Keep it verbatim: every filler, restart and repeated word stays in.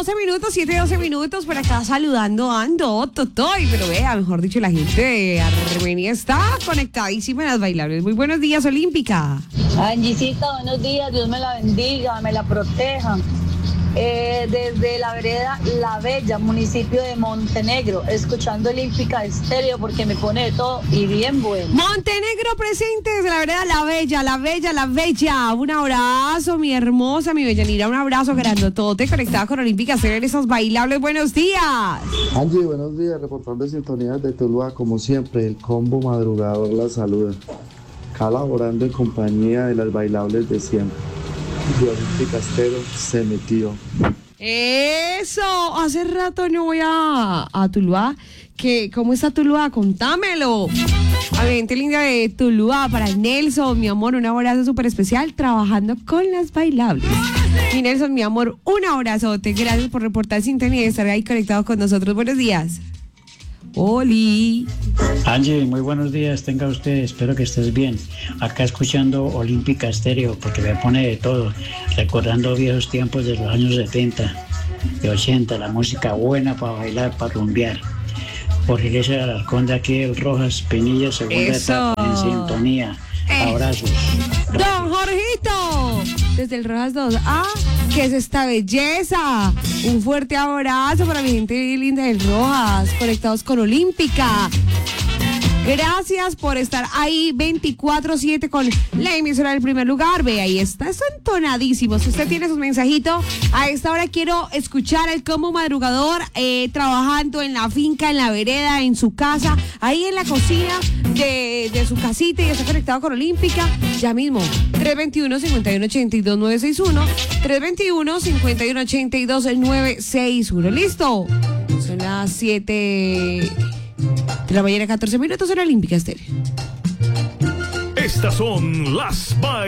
doce minutos, siete, doce minutos, por acá saludando ando, totoy, pero vea, mejor dicho, la gente de Armenia está conectadísima en las bailables. Muy buenos días, Olímpica. Angisita, buenos días, Dios me la bendiga, me la proteja. Eh, desde la vereda La Bella, municipio de Montenegro, escuchando Olímpica Estéreo porque me pone de todo y bien bueno. Montenegro presente desde la vereda La Bella, La Bella, La Bella. Un abrazo, mi hermosa, mi bellanira, un abrazo grandotote, conectada con Olímpica Estéreo en esos bailables. Buenos días. Angie, buenos días, reportando sintonía de Tuluá, como siempre, el combo madrugador la saluda, colaborando en compañía de las bailables de siempre. Y Olímpica Estéreo se metió. Eso, hace rato no voy a, a Tuluá. Que, ¿cómo está Tuluá? Contámelo. A mi gente linda de Tuluá, para Nelson, mi amor, un abrazo súper especial, trabajando con las bailables. Y Nelson, mi amor, un abrazote. Gracias por reportar sintonía y estar ahí conectado con nosotros. Buenos días. Oli. Angie, muy buenos días, tenga usted, espero que estés bien. Acá escuchando Olímpica Estéreo porque me pone de todo, recordando viejos tiempos de los años setenta, de ochenta, la música buena para bailar, para rumbear. Jorge Iglesias Alarcón de aquí del Rojas, Pinilla, segunda Eso. etapa en sintonía. Eh. Abrazos. Don Jorgito, desde el Rojas dos A, ¿qué es esta belleza? Un fuerte abrazo para mi gente linda del Rojas, conectados con Olímpica. Gracias por estar ahí veinticuatro siete con la emisora del primer lugar. Ve, ahí está, eso entonadísimo. Si usted tiene sus mensajitos, a esta hora quiero escuchar el combo madrugador, eh, trabajando en la finca, en la vereda, en su casa, ahí en la cocina de, de su casita y está conectado con Olímpica. Ya mismo, tres dos uno, cinco uno ocho dos, nueve seis uno, tres dos uno, cinco uno ocho dos, nueve seis uno. ¿Listo? Son las siete de la mañana, catorce minutos en Olímpica Estéreo. Estas son las bailas.